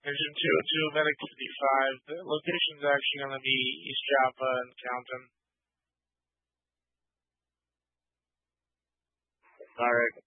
Engine 202, Medic 55. The location's actually going to be East Java and Counton. All right.